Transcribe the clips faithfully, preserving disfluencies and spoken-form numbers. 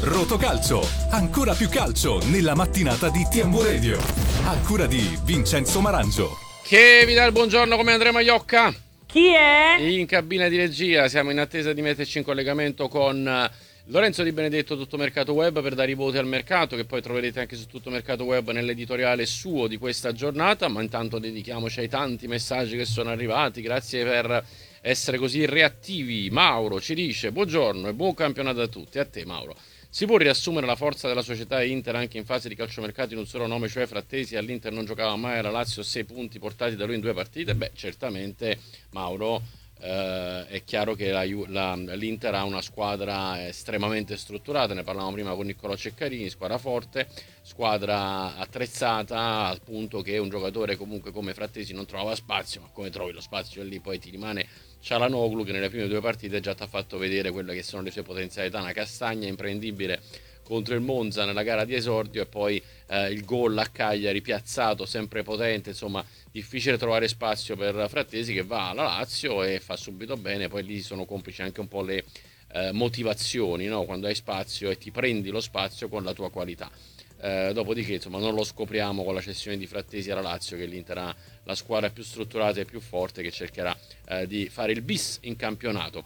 Rotocalcio, ancora più calcio nella mattinata di T M U Radio. A cura di Vincenzo Marangio. Che vi dà il buongiorno come Andrea Maiocca. Chi è? In cabina di regia siamo in attesa di metterci in collegamento con Lorenzo Di Benedetto, Tutto Mercato Web, per dare i voti al mercato, che poi troverete anche su Tutto Mercato Web nell'editoriale suo di questa giornata. Ma intanto dedichiamoci ai tanti messaggi che sono arrivati. Grazie per essere così reattivi. Mauro ci dice: buongiorno e buon campionato a tutti. A te, Mauro. Si può riassumere la forza della società Inter anche in fase di calciomercato in un solo nome, cioè Frattesi? All'Inter non giocava mai, alla Lazio sei punti portati da lui in due partite? Beh, certamente, Mauro, eh, è chiaro che la, la, l'Inter ha una squadra estremamente strutturata, ne parlavamo prima con Niccolò Ceccarini, squadra forte, squadra attrezzata, al punto che un giocatore comunque come Frattesi non trovava spazio, ma come trovi lo spazio lì poi ti rimane Cialanoglu, che nelle prime due partite già ti ha fatto vedere quelle che sono le sue potenzialità, una castagna imprendibile contro il Monza nella gara di esordio, e poi eh, il gol a Cagliari piazzato, sempre potente, insomma difficile trovare spazio per Frattesi, che va alla Lazio e fa subito bene. Poi lì sono complici anche un po' le eh, motivazioni, no? Quando hai spazio e ti prendi lo spazio con la tua qualità. Eh, dopodiché insomma non lo scopriamo con la cessione di Frattesi alla Lazio, che l'Inter ha la squadra più strutturata e più forte, che cercherà eh, di fare il bis in campionato.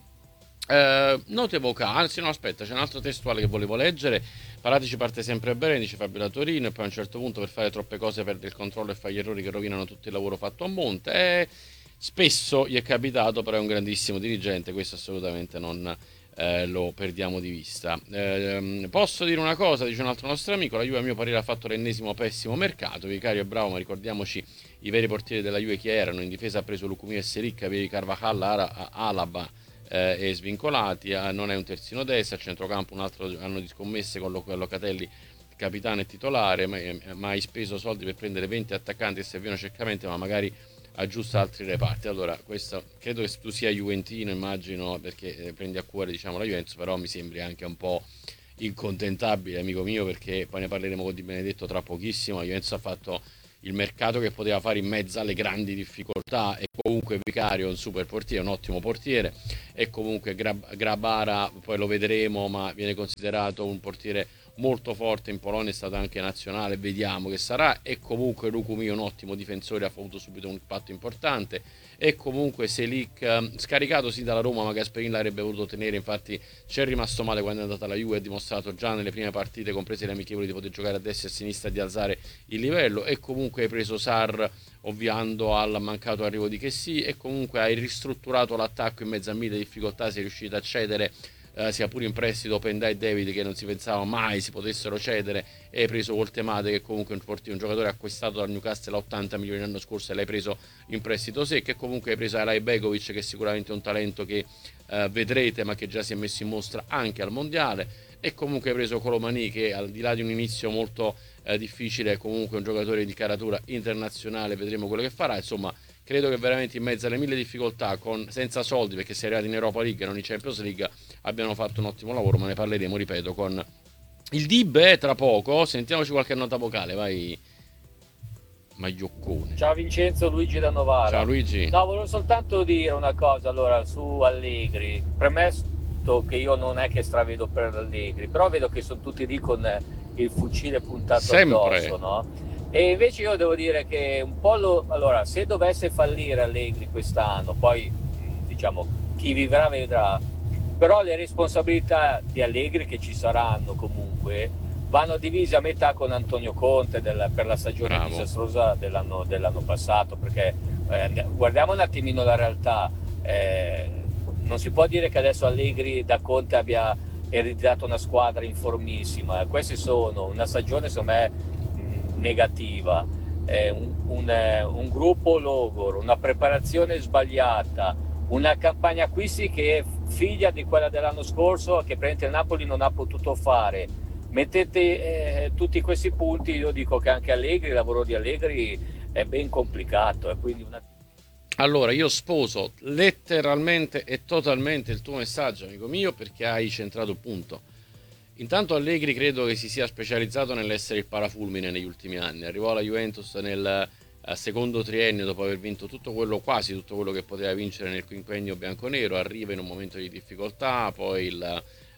Eh, note vocali, anzi no aspetta, c'è un altro testuale che volevo leggere. Paratici parte sempre bene, dice Fabio da Torino, e poi a un certo punto per fare troppe cose perde il controllo e fa gli errori che rovinano tutto il lavoro fatto a monte. Eh, spesso gli è capitato, però è un grandissimo dirigente, questo assolutamente non Eh, lo perdiamo di vista. Eh, posso dire una cosa, dice un altro nostro amico: la Juve a mio parere ha fatto l'ennesimo pessimo mercato. Vicario è bravo, ma ricordiamoci i veri portieri della Juve chi erano. In difesa ha preso Lucumia e Selic, avevi Carvajal, Ara, Alaba eh, e svincolati, eh, non è un terzino destra. A centrocampo un altro anno di scommesse con Locatelli capitano e titolare, ma, ma hai speso soldi per prendere venti attaccanti che servivano certamente, ma magari aggiusta altri reparti. Allora, questo credo che tu sia juventino, immagino, perché eh, prendi a cuore, diciamo, la Juventus, però mi sembri anche un po' incontentabile, amico mio, perché poi ne parleremo con Di Benedetto tra pochissimo. La Juventus ha fatto il mercato che poteva fare in mezzo alle grandi difficoltà, e comunque Vicario è un super portiere, un ottimo portiere, e comunque Grab- Grabara poi lo vedremo, ma viene considerato un portiere molto forte in Polonia, è stato anche nazionale, vediamo che sarà. E comunque Lucumí, un ottimo difensore, ha avuto subito un impatto importante. E comunque Selic, scaricato sì dalla Roma, ma Gasperini l'avrebbe voluto tenere, infatti ci è rimasto male quando è andata alla Juve, ha dimostrato già nelle prime partite, comprese le amichevoli, di poter giocare a destra e a sinistra e di alzare il livello. E comunque hai preso Sarr ovviando al mancato arrivo di Chessy, e comunque hai ristrutturato l'attacco in mezzo a mille difficoltà, sei riuscito a cedere Uh, sia pure in prestito Openda e David, che non si pensava mai si potessero cedere, e hai preso Voltemade, che comunque è un, un giocatore acquistato dal Newcastle a ottanta milioni l'anno scorso, e l'hai preso in prestito secco. E comunque hai preso Alay Begovic, che è sicuramente un talento che uh, vedrete, ma che già si è messo in mostra anche al mondiale. E comunque hai preso Colomani, che al di là di un inizio molto uh, difficile è comunque un giocatore di caratura internazionale, vedremo quello che farà. Insomma, credo che veramente in mezzo alle mille difficoltà, con, senza soldi, perché si è arrivati in Europa League e non in Champions League, abbiano fatto un ottimo lavoro. Ma ne parleremo, ripeto, con il D I B eh, tra poco. Sentiamoci qualche nota vocale, vai Maglioccone. Ciao Vincenzo, Luigi da Novara. Ciao Luigi. No, volevo soltanto dire una cosa, allora, su Allegri. Premesso che io non è che stravedo per Allegri, però vedo che sono tutti lì con il fucile puntato Sempre addosso, no? E invece io devo dire che un po' lo... Allora, se dovesse fallire Allegri quest'anno, poi diciamo chi vivrà vedrà, però le responsabilità di Allegri, che ci saranno comunque, vanno divise a metà con Antonio Conte del, per la stagione Bravo. disastrosa dell'anno, dell'anno passato, perché eh, guardiamo un attimino la realtà, eh, non si può dire che adesso Allegri da Conte abbia ereditato una squadra informissima. Queste sono una stagione secondo me negativa, eh, un, un, eh, un gruppo logoro, una preparazione sbagliata, una campagna acquisti che è figlia di quella dell'anno scorso, che praticamente il Napoli non ha potuto fare. Mettete eh, tutti questi punti, io dico che anche Allegri, il lavoro di Allegri è ben complicato, e quindi una... Allora, io sposo letteralmente e totalmente il tuo messaggio, amico mio, perché hai centrato il punto. Intanto Allegri credo che si sia specializzato nell'essere il parafulmine negli ultimi anni. Arrivò alla Juventus nel uh, secondo triennio, dopo aver vinto tutto quello, quasi tutto quello che poteva vincere nel quinquennio bianconero. Arriva in un momento di difficoltà, poi il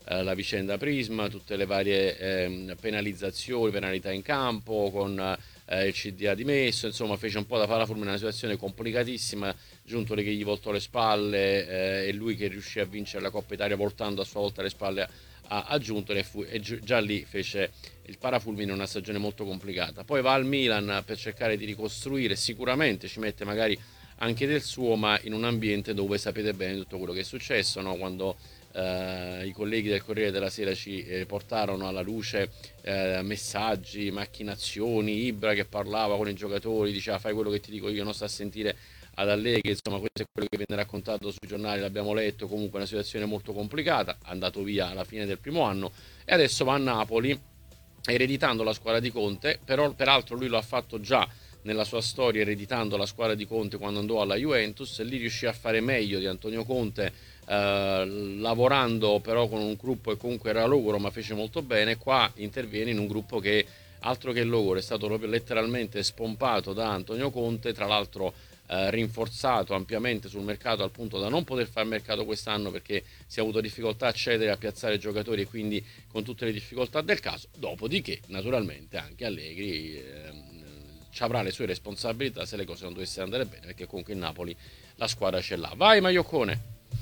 eh, la vicenda Prisma, tutte le varie eh, penalizzazioni, penalità in campo, con eh, il C D A dimesso, insomma fece un po' da parafulmine, una situazione complicatissima, Giuntoli che gli voltò le spalle eh, e lui che riuscì a vincere la Coppa Italia voltando a sua volta le spalle a, a Giuntoli e, fu, e già lì fece il parafulmine in una stagione molto complicata. Poi va al Milan per cercare di ricostruire, sicuramente ci mette magari anche del suo, ma in un ambiente dove sapete bene tutto quello che è successo, no? Quando eh, i colleghi del Corriere della Sera ci eh, portarono alla luce eh, messaggi, macchinazioni, Ibra che parlava con i giocatori, diceva fai quello che ti dico io, non sta a sentire ad Allegri, insomma questo è quello che viene raccontato sui giornali, l'abbiamo letto, comunque una situazione molto complicata, andato via alla fine del primo anno e adesso va a Napoli ereditando la squadra di Conte, però peraltro lui lo ha fatto già nella sua storia ereditando la squadra di Conte quando andò alla Juventus, e lì riuscì a fare meglio di Antonio Conte eh, lavorando però con un gruppo che comunque era logoro ma fece molto bene. Qua interviene in un gruppo che altro che logoro, è stato proprio letteralmente spompato da Antonio Conte, tra l'altro eh, rinforzato ampiamente sul mercato al punto da non poter fare mercato quest'anno perché si è avuto difficoltà a cedere, a piazzare giocatori e quindi con tutte le difficoltà del caso. Dopodiché naturalmente anche Allegri eh, ci avrà le sue responsabilità se le cose non dovessero andare bene, perché comunque in Napoli la squadra ce l'ha. Vai Maioccone.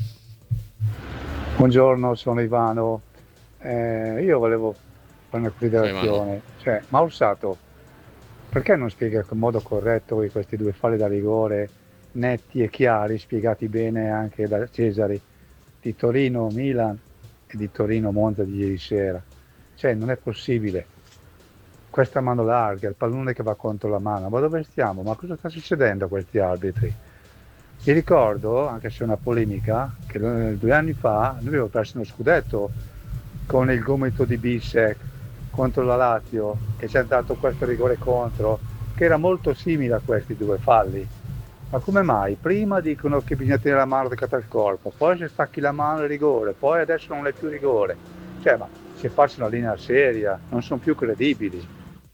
Buongiorno, sono Ivano. Eh, io volevo fare una considerazione. Cioè, Maussato, perché non spiega in modo corretto questi due falli da rigore netti e chiari, spiegati bene anche da Cesari, di Torino Milan e di Torino Monza di ieri sera? Cioè, non è possibile. Questa mano larga, il pallone che va contro la mano, ma dove stiamo? Ma cosa sta succedendo a questi arbitri? Mi ricordo, anche se è una polemica, che due anni fa noi abbiamo perso uno scudetto con il gomito di Bissek contro la Lazio e ci ha dato questo rigore contro, che era molto simile a questi due falli. Ma come mai? Prima dicono che bisogna tenere la mano attaccata al corpo, poi se stacchi la mano è rigore, poi adesso non è più rigore. Cioè, ma se faccio una linea seria, non sono più credibili.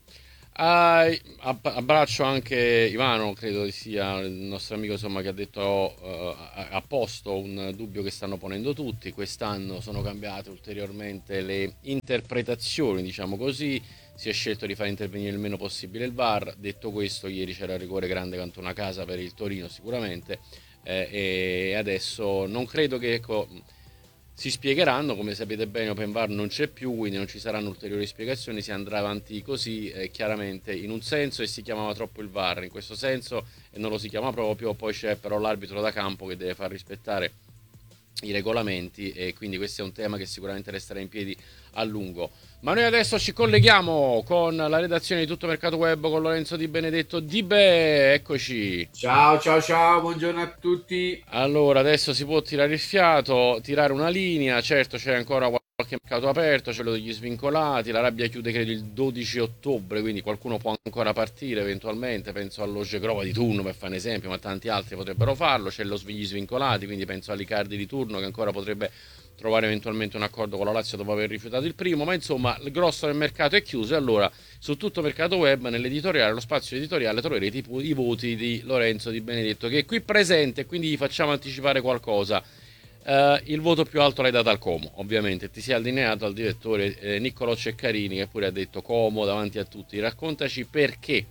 Ah, abbraccio anche Ivano, credo sia il nostro amico, insomma, che ha detto uh, a posto un dubbio che stanno ponendo tutti. Quest'anno sono cambiate ulteriormente le interpretazioni, diciamo così, si è scelto di far intervenire il meno possibile il V A R. Detto questo, ieri c'era il rigore grande contro una casa per il Torino sicuramente, eh, e adesso non credo che, ecco, si spiegheranno. Come sapete bene, Open V A R non c'è più, quindi non ci saranno ulteriori spiegazioni, si andrà avanti così, eh, chiaramente in un senso, e si chiamava troppo il V A R in questo senso e non lo si chiama proprio. Poi c'è però l'arbitro da campo che deve far rispettare i regolamenti, e quindi questo è un tema che sicuramente resterà in piedi a lungo. Ma noi adesso ci colleghiamo con la redazione di Tutto Mercato Web con Lorenzo Di Benedetto. Dibe, eccoci. Ciao ciao ciao, buongiorno a tutti. Allora, adesso si può tirare il fiato, tirare una linea. Certo, c'è ancora qualche mercato aperto, c'è quello degli svincolati. La rabbia chiude credo il dodici ottobre, quindi qualcuno può ancora partire eventualmente. Penso allo Gegrova di turno per fare un esempio, ma tanti altri potrebbero farlo. C'è lo gli svincolati, quindi penso all'Icardi di turno che ancora potrebbe trovare eventualmente un accordo con la Lazio dopo aver rifiutato il primo. Ma insomma, il grosso del mercato è chiuso, e allora su Tutto Mercato Web, nell'editoriale, lo spazio editoriale, troverete i, i voti di Lorenzo Di Benedetto, che è qui presente, quindi gli facciamo anticipare qualcosa. Uh, il voto più alto l'hai dato al Como, ovviamente. Ti sei allineato al direttore eh, Niccolò Ceccarini, che pure ha detto Como davanti a tutti. Raccontaci perché.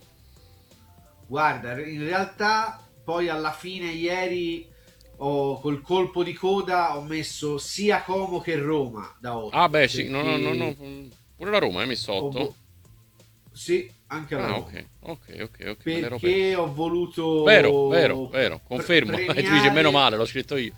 Guarda, in realtà poi alla fine ieri ho, col colpo di coda ho messo sia Como che Roma da otto. Ah beh sì, no, no, no, no, pure la Roma hai messo otto? Ho... Sì, anche la ah, Roma. Ok, ok, ok, ok. Perché ho voluto... Vero, vero, vero, confermo. Premiare... E tu dici meno male, l'ho scritto io.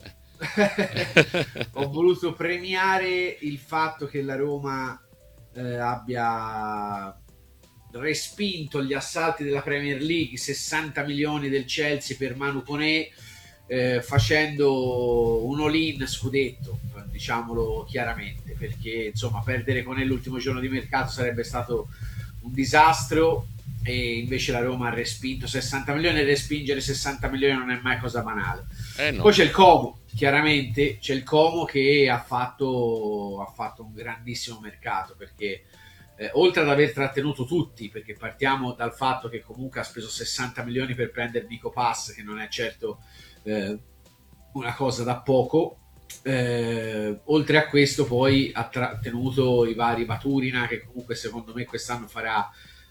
Ho voluto premiare il fatto che la Roma eh, abbia respinto gli assalti della Premier League, sessanta milioni del Chelsea per Manu Koné, eh, facendo un all-in scudetto, diciamolo chiaramente, perché insomma perdere Koné l'ultimo giorno di mercato sarebbe stato un disastro, e invece la Roma ha respinto sessanta milioni, e respingere sessanta milioni non è mai cosa banale. Eh no. Poi c'è il Como, chiaramente c'è il Como che ha fatto, ha fatto un grandissimo mercato, perché eh, oltre ad aver trattenuto tutti, perché partiamo dal fatto che comunque ha speso sessanta milioni per prendere Nico Pass, che non è certo eh, una cosa da poco, Eh, oltre a questo poi ha tra- tenuto i vari Baturina, che comunque secondo me quest'anno farà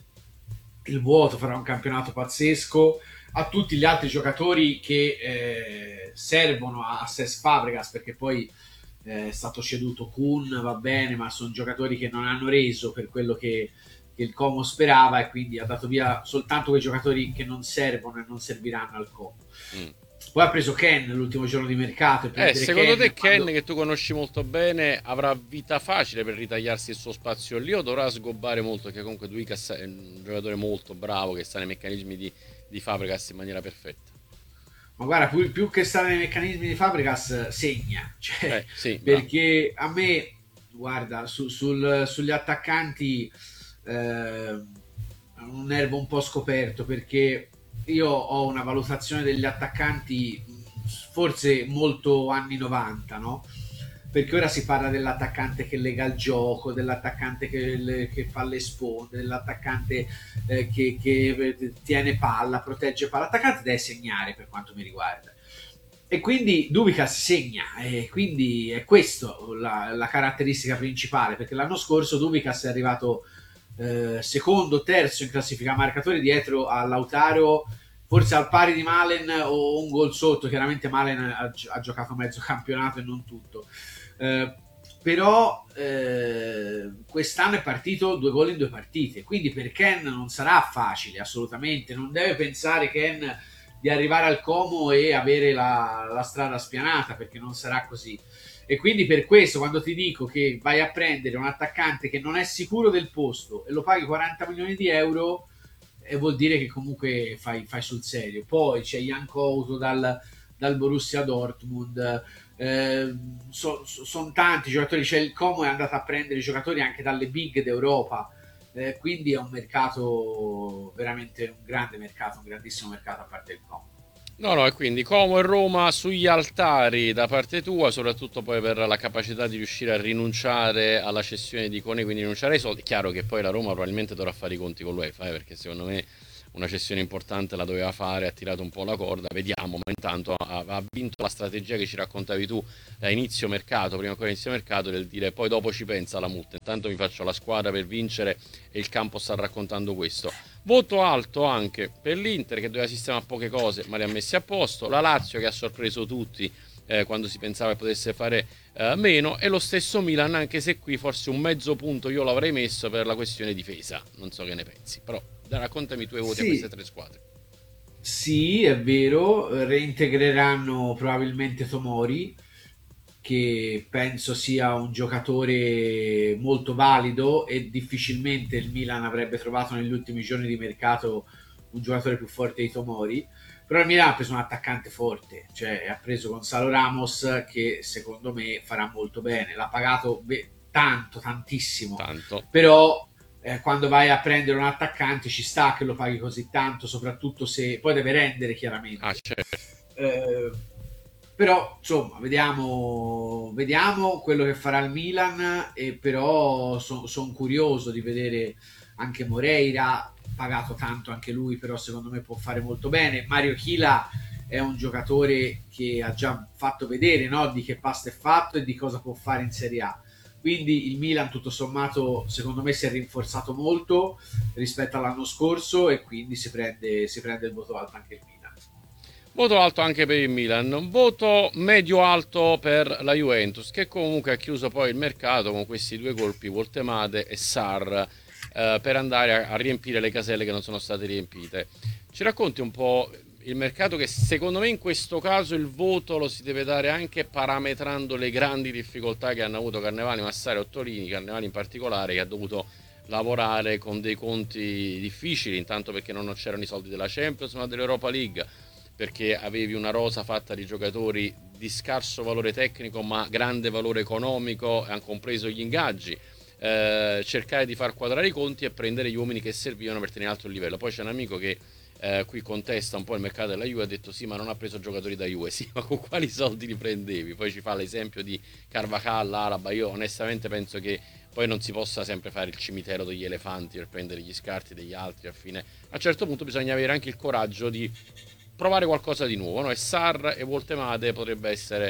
il vuoto, farà un campionato pazzesco, a tutti gli altri giocatori che eh, servono a Cesc Fabregas, perché poi eh, è stato ceduto Kun, va bene, ma sono giocatori che non hanno reso per quello che, che il Como sperava, e quindi ha dato via soltanto quei giocatori che non servono e non serviranno al Como. Mm. Poi ha preso Ken l'ultimo giorno di mercato. E eh, secondo Ken te Ken, quando... che tu conosci molto bene, avrà vita facile per ritagliarsi il suo spazio lì, o dovrà sgobbare molto? Perché comunque Duicas è un giocatore molto bravo che sta nei meccanismi di, di Fabregas in maniera perfetta. Ma guarda, più, più che stare nei meccanismi di Fabregas, segna. Cioè, eh, sì, perché bravo. A me, guarda, su, sul, sugli attaccanti eh, un nervo un po' scoperto, perché io ho una valutazione degli attaccanti forse molto anni novanta, no? Perché ora si parla dell'attaccante che lega il gioco, dell'attaccante che, che fa le sponde, dell'attaccante eh, che, che tiene palla, protegge palla. L'attaccante deve segnare, per quanto mi riguarda. E quindi Dubicas segna, e quindi è questa la, la caratteristica principale, perché l'anno scorso Dubicas è arrivato eh, secondo, terzo in classifica marcatori, dietro a Lautaro, forse al pari di Malen o un gol sotto. Chiaramente Malen ha, ha giocato mezzo campionato e non tutto. Eh, però eh, quest'anno è partito due gol in due partite, quindi per Ken non sarà facile, assolutamente. Non deve pensare Ken di arrivare al Como e avere la, la strada spianata, perché non sarà così. E quindi per questo, quando ti dico che vai a prendere un attaccante che non è sicuro del posto e lo paghi quaranta milioni di euro, e vuol dire che comunque fai, fai sul serio. Poi c'è Jan Couto dal, dal Borussia Dortmund, eh, sono so, son tanti giocatori. C'è il Como è andato a prendere giocatori anche dalle big d'Europa, eh, quindi è un mercato veramente un grande mercato, un grandissimo mercato a parte il Como. No, no, e quindi Como e Roma sugli altari da parte tua, soprattutto poi per la capacità di riuscire a rinunciare alla cessione di Koné, quindi rinunciare ai soldi. Chiaro che poi la Roma probabilmente dovrà fare i conti con l'UEFA, eh, perché secondo me una cessione importante la doveva fare, ha tirato un po' la corda, vediamo, ma intanto ha, ha vinto la strategia che ci raccontavi tu da inizio mercato, prima ancora inizio mercato, del dire poi dopo ci pensa la multa, intanto mi faccio la squadra per vincere, e il campo sta raccontando questo. Voto alto anche per l'Inter, che doveva sistemare poche cose ma le ha messe a posto, la Lazio che ha sorpreso tutti eh, quando si pensava che potesse fare eh, meno, e lo stesso Milan, anche se qui forse un mezzo punto io l'avrei messo per la questione difesa, non so che ne pensi, però raccontami i tuoi voti sì. a queste tre squadre. Sì, è vero, reintegreranno probabilmente Tomori, che penso sia un giocatore molto valido, e difficilmente il Milan avrebbe trovato negli ultimi giorni di mercato un giocatore più forte di Tomori. Però il Milan ha preso un attaccante forte, cioè ha preso Gonzalo Ramos, che secondo me farà molto bene. L'ha pagato beh, tanto, tantissimo, tanto. Però eh, quando vai a prendere un attaccante ci sta che lo paghi così tanto, soprattutto se poi deve rendere, chiaramente. Ah, certo. eh, però insomma vediamo, vediamo quello che farà il Milan, e però sono son curioso di vedere anche Moreira, pagato tanto anche lui, però secondo me può fare molto bene. Mario Chila è un giocatore che ha già fatto vedere, no, di che pasta è fatto e di cosa può fare in Serie A. Quindi il Milan tutto sommato secondo me si è rinforzato molto rispetto all'anno scorso, e quindi si prende, si prende il voto alto anche il Milan. Voto alto anche per il Milan, voto medio-alto per la Juventus, che comunque ha chiuso poi il mercato con questi due colpi, Voltemade e Sarr, eh, per andare a, a riempire le caselle che non sono state riempite. Ci racconti un po' il mercato, che secondo me in questo caso il voto lo si deve dare anche parametrando le grandi difficoltà che hanno avuto Carnevali, Massara e Ottolini, Carnevali in particolare, che ha dovuto lavorare con dei conti difficili, intanto perché non c'erano i soldi della Champions ma dell'Europa League, perché avevi una rosa fatta di giocatori di scarso valore tecnico ma grande valore economico, hanno compreso gli ingaggi, eh, cercare di far quadrare i conti e prendere gli uomini che servivano per tenere alto il livello. Poi c'è un amico che eh, qui contesta un po' il mercato della Juve, ha detto sì, ma non ha preso giocatori da Juve. Sì, ma con quali soldi li prendevi? Poi ci fa l'esempio di Carvajal, Alaba. Io onestamente penso che poi non si possa sempre fare il cimitero degli elefanti per prendere gli scarti degli altri. A fine, a un certo punto bisogna avere anche il coraggio di provare qualcosa di nuovo, no? E Sarr e Voltemade potrebbe essere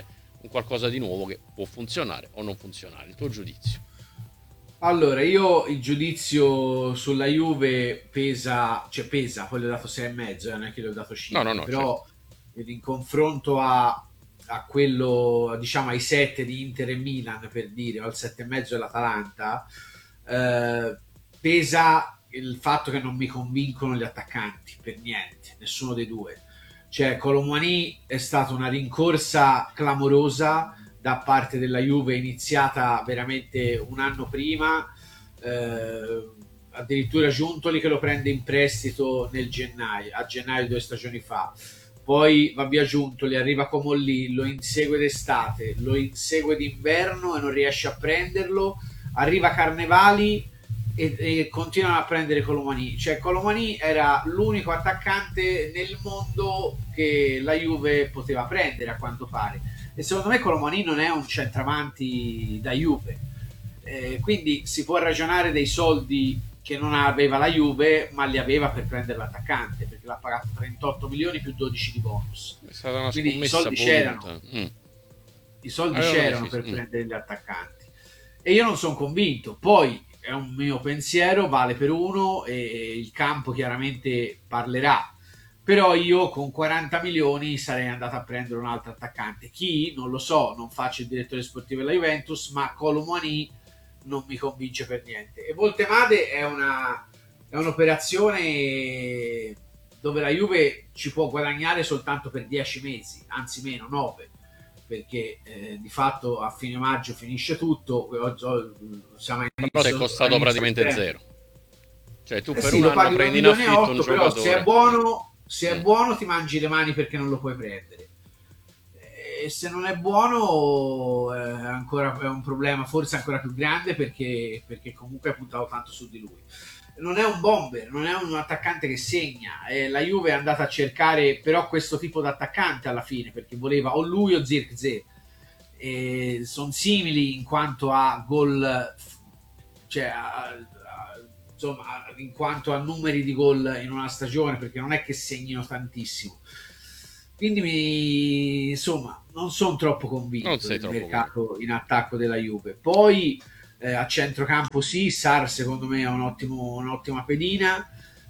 un qualcosa di nuovo che può funzionare o non funzionare. Il tuo giudizio? Allora, io il giudizio sulla Juve pesa, cioè pesa, poi le ho dato sei e mezzo, eh, non è che le ho dato cinque, no, no, no, però certo. in confronto a, a quello, diciamo ai sette di Inter e Milan, per dire, o al sette e mezzo dell'Atalanta, eh, pesa il fatto che non mi convincono gli attaccanti, per niente, nessuno dei due. Cioè, Colomani è stata una rincorsa clamorosa da parte della Juve, iniziata veramente un anno prima, eh, addirittura Giuntoli che lo prende in prestito nel gennaio, a gennaio due stagioni fa, poi va via Giuntoli, arriva Comolli, lo insegue d'estate, lo insegue d'inverno e non riesce a prenderlo, arriva Carnevali e, e continuano a prendere Colomani. Cioè Colomani era l'unico attaccante nel mondo che la Juve poteva prendere, a quanto pare, e secondo me Colomani non è un centravanti da Juve, eh, quindi si può ragionare dei soldi che non aveva la Juve, ma li aveva per prendere l'attaccante, perché l'ha pagato trentotto milioni più dodici di bonus. È stata una quindi i soldi voluta. c'erano, mm. i soldi allora, c'erano per mm. prendere gli attaccanti, e io non sono convinto. Poi è un mio pensiero, vale per uno e il campo chiaramente parlerà, però io con quaranta milioni sarei andato a prendere un altro attaccante. Chi? Non lo so, non faccio il direttore sportivo della Juventus, ma Colomani non mi convince per niente. E Voltemade è una è un'operazione dove la Juve ci può guadagnare soltanto per dieci mesi, anzi meno, nove, perché eh, di fatto a fine maggio finisce tutto. Siamo in però è costato praticamente zero, cioè tu eh per sì, un anno prendi in affitto otto, un però giocatore. Se è buono se è mm. buono ti mangi le mani perché non lo puoi prendere, e se non è buono è ancora è un problema forse ancora più grande, perché, perché comunque ha puntato tanto su di lui. Non è un bomber, non è un attaccante che segna, e la Juve è andata a cercare però questo tipo di attaccante alla fine, perché voleva o lui o Zirkzee, e sono simili in quanto a gol, cioè a, a, insomma in quanto a numeri di gol in una stagione, perché non è che segnino tantissimo. Quindi mi, insomma, non sono troppo convinto del mercato convinto. in attacco della Juve. Poi eh, a centrocampo sì, Sarr secondo me è un ottimo, un'ottima pedina,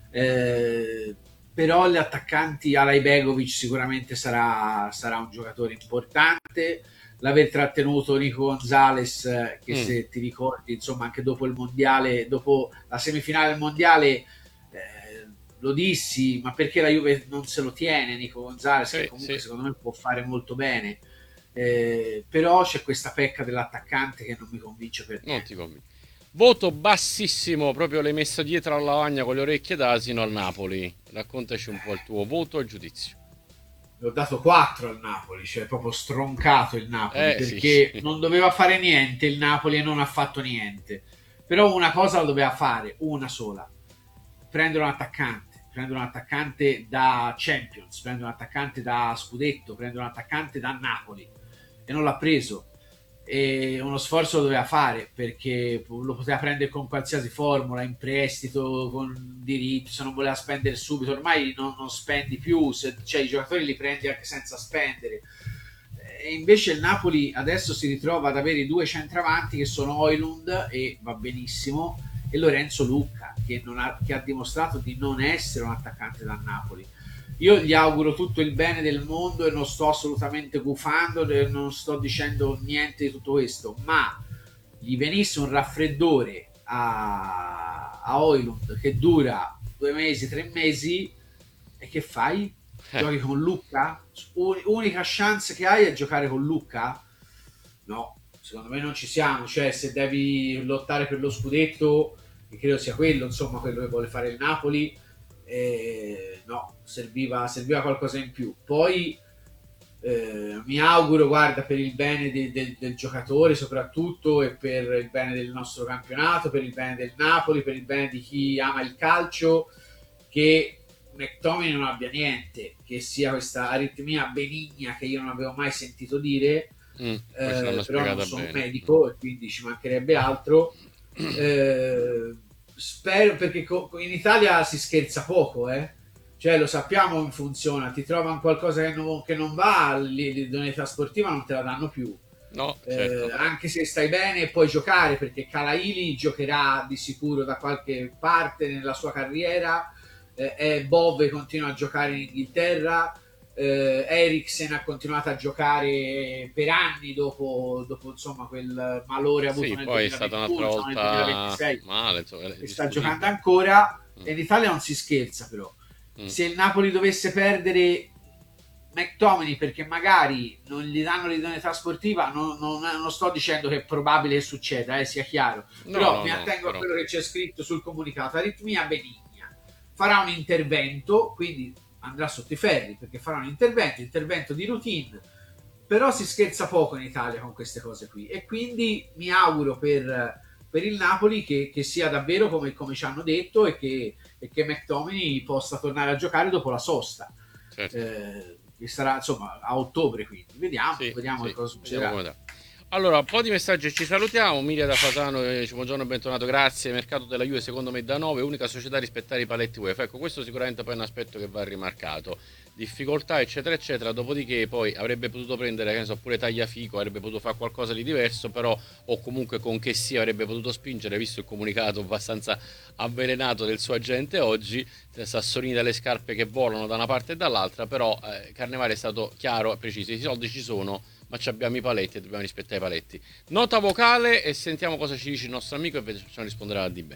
eh, però gli attaccanti, Alay Begovic sicuramente sarà, sarà un giocatore importante. L'aver trattenuto Nico Gonzalez, eh, che mm. se ti ricordi, insomma, anche dopo il mondiale, dopo la semifinale del mondiale, lo dissi, ma perché la Juve non se lo tiene Nico Gonzalez, sì, che comunque sì. secondo me può fare molto bene, eh, però c'è questa pecca dell'attaccante che non mi convince per niente. Non ti convince. Voto bassissimo, proprio l'hai messa dietro alla lavagna con le orecchie d'asino al Napoli. Raccontaci un po' il tuo voto e giudizio. L'ho dato quattro al Napoli, cioè proprio stroncato il Napoli, eh, perché sì. non doveva fare niente il Napoli e non ha fatto niente, però una cosa la doveva fare, una sola: prendere un attaccante. Prendere un attaccante da Champions, prendere un attaccante da Scudetto, prendere un attaccante da Napoli, e non l'ha preso. E uno sforzo lo doveva fare, perché lo poteva prendere con qualsiasi formula, in prestito, con diritto, se non voleva spendere subito. Ormai non, non spendi più, se, cioè i giocatori li prendi anche senza spendere. E invece il Napoli adesso si ritrova ad avere i due centravanti che sono Højlund, e va benissimo, e Lorenzo Lucca, che, non ha, che ha dimostrato di non essere un attaccante da Napoli. Io gli auguro tutto il bene del mondo e non sto assolutamente gufando, non sto dicendo niente di tutto questo, ma gli venisse un raffreddore a, a Højlund che dura due mesi, tre mesi, e che fai? Giochi con Lucca? Unica chance che hai è giocare con Lucca? No, secondo me non ci siamo. Cioè, se devi lottare per lo scudetto, che credo sia quello, insomma, quello che vuole fare il Napoli, eh, no, serviva, serviva qualcosa in più. Poi eh, mi auguro, guarda, per il bene de, de, del giocatore soprattutto, e per il bene del nostro campionato, per il bene del Napoli, per il bene di chi ama il calcio, che McTominay non abbia niente, che sia questa aritmia benigna che io non avevo mai sentito dire. Mm, eh, però non sono bene. medico, e quindi ci mancherebbe altro. Eh, spero, perché in Italia si scherza poco, eh? Cioè, lo sappiamo come funziona, ti trovano qualcosa che non, che non va, l'idoneità sportiva non te la danno più. No, certo. eh, anche se stai bene puoi giocare, perché Calaili giocherà di sicuro da qualche parte nella sua carriera, eh, e Bove continua a giocare in Inghilterra, eh, Eriksen ha continuato a giocare per anni dopo, dopo insomma quel malore avuto sì, nel poi è stata un'altra volta duemilaventisei, male, insomma, e sta giocando ancora, mm. e in Italia non si scherza però. Mm. Se il Napoli dovesse perdere McTominay perché magari non gli danno l'idoneità sportiva, non, non, non sto dicendo che è probabile che succeda, eh, sia chiaro, no, però no, mi attengo no, a però... quello che c'è scritto sul comunicato: aritmia benigna, farà un intervento, quindi andrà sotto i ferri perché farà un intervento, intervento di routine, però si scherza poco in Italia con queste cose qui, e quindi mi auguro per, per il Napoli che, che sia davvero come, come ci hanno detto, e che, e che McTominay possa tornare a giocare dopo la sosta. Certo. Eh, che sarà insomma a ottobre, quindi vediamo, sì, vediamo sì, che cosa succederà. Allora, un po' di messaggi, ci salutiamo. Milia da Fasano dice: buongiorno e bentornato, grazie. Mercato della Juve secondo me da nove, unica società a rispettare i paletti UEFA. Ecco, questo sicuramente poi è un aspetto che va rimarcato. Difficoltà eccetera eccetera, dopodiché poi avrebbe potuto prendere, che ne so, pure Tagliafico, avrebbe potuto fare qualcosa di diverso, però, o comunque con che sia avrebbe potuto spingere, visto il comunicato abbastanza avvelenato del suo agente oggi, sassolini dalle scarpe che volano da una parte e dall'altra, però eh, Carnevale è stato chiaro e preciso: i soldi ci sono, ma abbiamo i paletti e dobbiamo rispettare i paletti. Nota vocale e sentiamo cosa ci dice il nostro amico e facciamo rispondere a Dibe.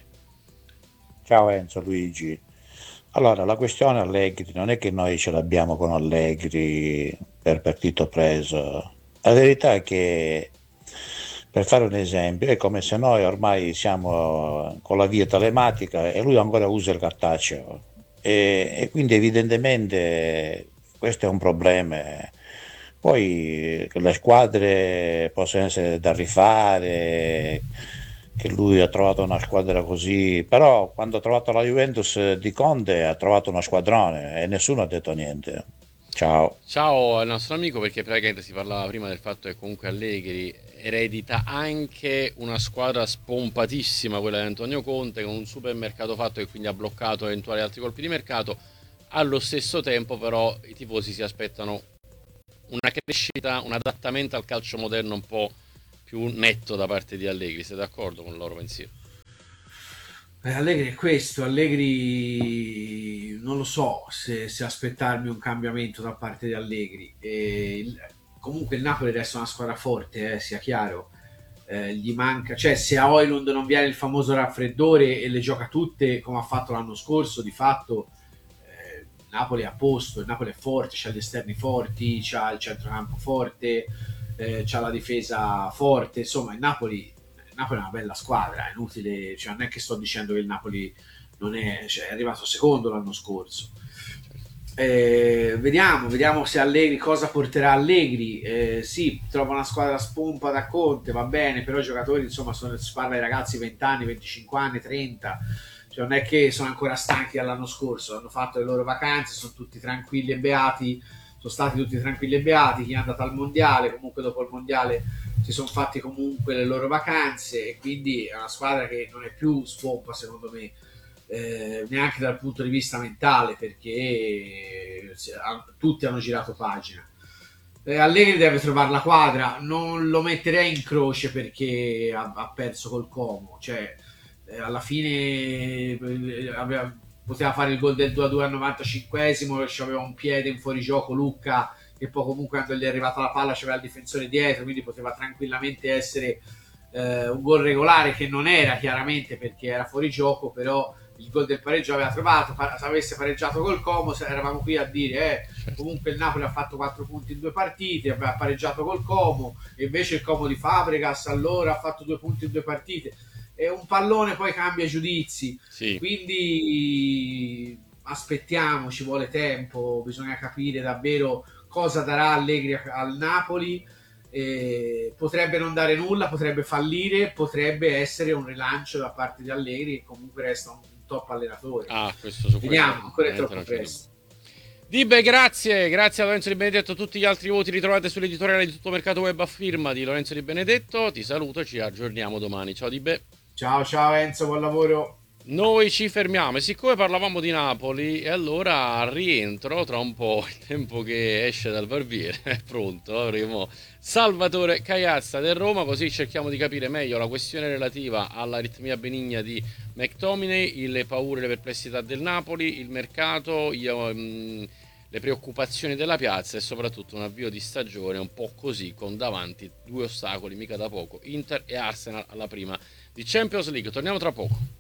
Ciao Enzo, Luigi. Allora, la questione Allegri non è che noi ce l'abbiamo con Allegri per partito preso. La verità è che, per fare un esempio, è come se noi ormai siamo con la via telematica e lui ancora usa il cartaceo, e, e quindi evidentemente questo è un problema. Poi le squadre possono essere da rifare, che lui ha trovato una squadra così, però quando ha trovato la Juventus di Conte ha trovato uno squadrone e nessuno ha detto niente. Ciao. Ciao al nostro amico, perché praticamente si parlava prima del fatto che comunque Allegri eredita anche una squadra spompatissima, quella di Antonio Conte, con un supermercato fatto che quindi ha bloccato eventuali altri colpi di mercato. Allo stesso tempo però i tifosi si aspettano una crescita, un adattamento al calcio moderno un po' più netto da parte di Allegri. Sei d'accordo con il loro pensiero? Eh, Allegri è questo, Allegri non lo so se, se aspettarmi un cambiamento da parte di Allegri. E il, comunque il Napoli resta una squadra forte, eh, sia chiaro. Eh, gli manca, cioè se a Højlund non viene il famoso raffreddore e le gioca tutte come ha fatto l'anno scorso, di fatto eh, il Napoli è a posto, il Napoli è forte, c'ha gli esterni forti, c'ha il centrocampo forte, Eh, c'ha la difesa forte, insomma il Napoli, il Napoli è una bella squadra, è inutile, cioè non è che sto dicendo che il Napoli non è, cioè, è arrivato secondo l'anno scorso. Eh, vediamo, vediamo se Allegri, cosa porterà Allegri. Eh, sì, trova una squadra spompa da Conte, va bene, però i giocatori insomma sono, si parla di ragazzi venti anni, venticinque anni, trenta, cioè non è che sono ancora stanchi dall'anno scorso, hanno fatto le loro vacanze, sono tutti tranquilli e beati, sono stati tutti tranquilli e beati. Chi è andato al mondiale, comunque dopo il mondiale si sono fatti comunque le loro vacanze, e quindi è una squadra che non è più spompa secondo me, eh, neanche dal punto di vista mentale, perché eh, tutti hanno girato pagina. eh, Allegri deve trovare la quadra, non lo metterei in croce perché ha, ha perso col Como, cioè eh, alla fine eh, aveva poteva fare il gol del due a due al novantacinquesimo, aveva un piede in fuorigioco Lucca, e poi comunque quando gli è arrivata la palla c'aveva il difensore dietro, quindi poteva tranquillamente essere eh, un gol regolare, che non era chiaramente perché era fuorigioco, però il gol del pareggio aveva trovato. Se avesse pareggiato col Como eravamo qui a dire eh, comunque il Napoli ha fatto quattro punti in due partite, aveva pareggiato col Como, e invece il Como di Fabregas allora ha fatto due punti in due partite. E un pallone poi cambia giudizi, sì. Quindi aspettiamo, ci vuole tempo, bisogna capire davvero cosa darà Allegri al Napoli. Eh, potrebbe non dare nulla, potrebbe fallire, potrebbe essere un rilancio da parte di Allegri, che comunque resta un top allenatore. Ah, questo su vediamo, ancora è troppo presto. Dibe, grazie, grazie a Lorenzo Di Benedetto. Tutti gli altri voti li trovate sull'editoriale di Tutto Mercato Web a firma di Lorenzo Di Benedetto. Ti saluto e ci aggiorniamo domani. Ciao Dibe. Ciao ciao Enzo, buon lavoro. Noi ci fermiamo e siccome parlavamo di Napoli, e allora rientro tra un po', il tempo che esce dal barbiere è pronto, avremo Salvatore Caiazza del Roma, così cerchiamo di capire meglio la questione relativa all'aritmia benigna di McTominay, le paure e le perplessità del Napoli, il mercato, io, mh, le preoccupazioni della piazza e soprattutto un avvio di stagione un po' così, con davanti due ostacoli mica da poco, Inter e Arsenal alla prima di Champions League. Torniamo tra poco.